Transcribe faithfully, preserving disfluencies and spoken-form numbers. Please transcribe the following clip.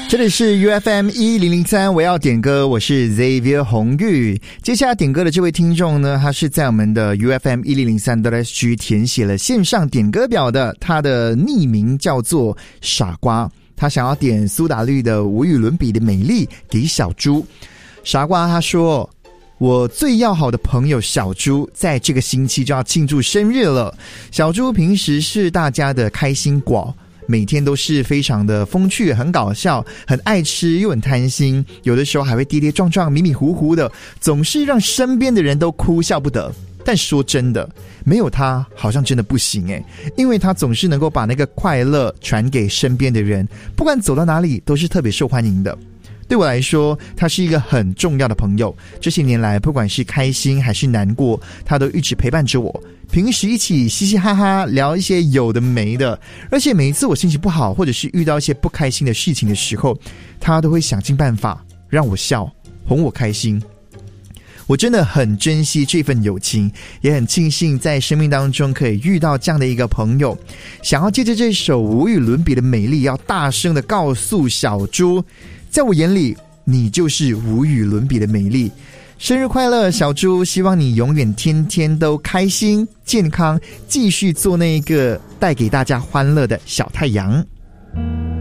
这里是 U F M 一零零三，我要点歌，我是 Xavier 洪玉。接下来点歌的这位听众呢，他是在我们的 U F M 一零零三 S G 填写了线上点歌表的，他的匿名叫做傻瓜，他想要点苏打绿的无与伦比的美丽给小猪。傻瓜他说，我最要好的朋友小猪在这个星期就要庆祝生日了。小猪平时是大家的开心果，每天都是非常的风趣，很搞笑，很爱吃又很贪心，有的时候还会跌跌撞撞迷迷糊糊的，总是让身边的人都哭笑不得。但说真的，没有他好像真的不行诶，因为他总是能够把那个快乐传给身边的人，不管走到哪里都是特别受欢迎的。对我来说，他是一个很重要的朋友，这些年来不管是开心还是难过，他都一直陪伴着我，平时一起嘻嘻哈哈聊一些有的没的，而且每一次我心情不好或者是遇到一些不开心的事情的时候，他都会想尽办法让我笑，哄我开心。我真的很珍惜这份友情，也很庆幸在生命当中可以遇到这样的一个朋友。想要借着这首无与伦比的美丽，要大声的告诉小猪，在我眼里你就是无与伦比的美丽。生日快乐，小猪，希望你永远天天都开心健康，继续做那个带给大家欢乐的小太阳。